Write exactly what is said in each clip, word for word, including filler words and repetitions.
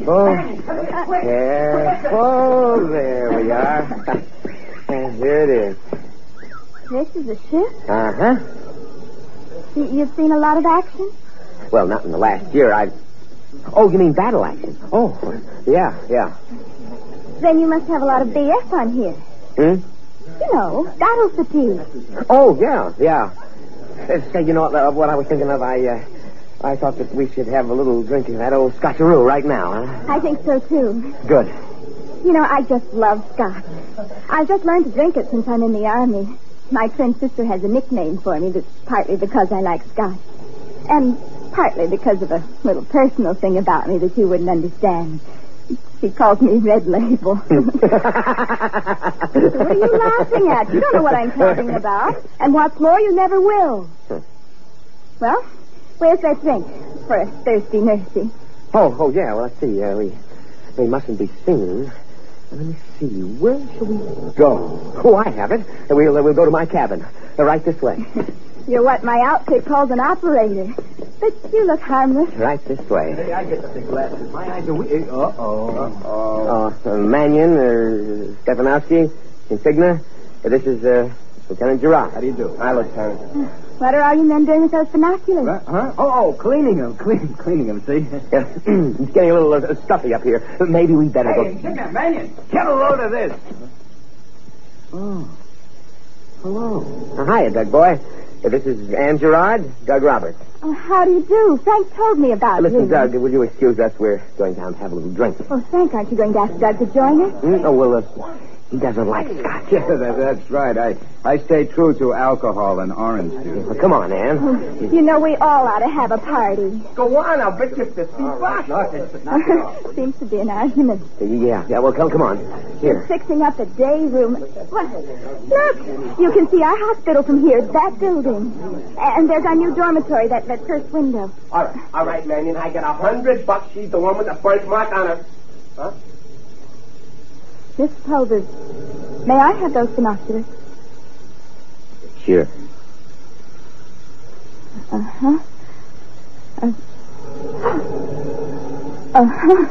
Careful. Careful. There we are. And here it is. This is a ship? Uh-huh. You, you've seen a lot of action? Well, not in the last year. I. Oh, you mean battle action? Oh, yeah, yeah. Then you must have a lot of B S on here. Hmm? You know, battle fatigue. Oh, yeah, yeah. Uh, say, you know uh, what I was thinking of? I, uh, I thought that we should have a little drink of that old Scotcheroo right now, huh? I think so, too. Good. You know, I just love Scotch. I've just learned to drink it since I'm in the Army. My twin sister has a nickname for me that's partly because I like Scotch. And partly because of a little personal thing about me that you wouldn't understand. She calls me Red Label. What are you laughing at? You don't know what I'm talking about. And what's more, you never will. Well, where's that drink for a thirsty nursey? Oh, oh, yeah, well, let's see. Uh, we, we mustn't be seen. Let me see. Where shall we go? Oh, I have it. We'll, uh, we'll go to my cabin. Uh, right this way. You're what my outfit calls an operator. But you look harmless. Right this way. Hey, I get the big glasses. My eyes are weak. Uh-oh. Uh-oh. Oh, uh, Mannion, uh, Stefanowski, Insignia. Uh, this is uh, Lieutenant Girard. How do you do? Hi, Lieutenant. What are all you men doing with those binoculars? Huh? huh? Oh, oh, cleaning them. Clean, cleaning them, see? Yeah, it's getting a little uh, stuffy up here. Maybe we better Hey, go... Insignia, Mannion, get a load of this. Oh. Hello. Uh, hiya, Doug boy. Uh, this is Ann Girard, Doug Roberts. Oh, how do you do? Frank told me about Uh, listen, you. Doug, will you excuse us? We're going down to have a little drink. Oh, Frank, aren't you going to ask Doug to join us? Mm, oh, well, uh, he doesn't like Scotch. Yeah, that, that's right. I, I stay true to alcohol and orange juice. Well, come on, Ann. Oh, you know, we all ought to have a party. Go on, I'll bet you fifty bucks. Seems to be an argument. Yeah, yeah, well, come, come on. Here. Fixing up a day room. What? Look, you can see our hospital from here, that building. And there's our new dormitory, that, that first window. All right, all right, Mannion. I get a hundred bucks. She's the one with the birthmark on her. Huh? Miss Pulvers, may I have those binoculars? Sure. Uh-huh. Uh, uh-huh.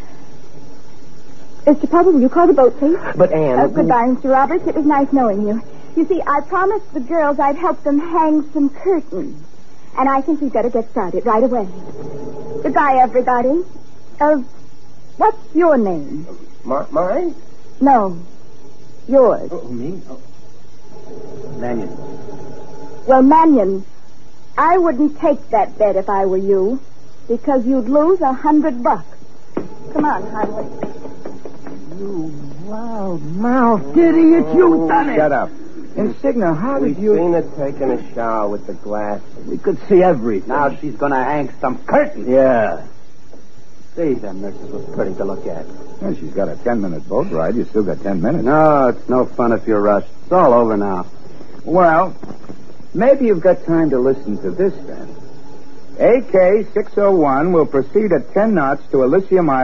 Mister Pulvers, will you call the boat, please? But, Ann... Uh, goodbye, Mister Roberts. It was nice knowing you. You see, I promised the girls I'd help them hang some curtains. And I think we've got to get started right away. Goodbye, everybody. Uh, what's your name? Ma- mine? No, yours. Oh, me? Oh. Mannion. Well, Mannion, I wouldn't take that bet if I were you, because you'd lose a hundred bucks. Come on, Hardwick. You loud mouth idiot, you done it. Shut up. Insignia, how We did you... seen her taking a shower with the glass. We could see everything. Now she's gonna hang some curtains. Yeah. See, them nurses was pretty to look at. Well, she's got a ten-minute boat ride. You still got ten minutes. No, it's no fun if you're rushed. It's all over now. Well, maybe you've got time to listen to this, then. A K six oh one will proceed at ten knots to Elysium Island.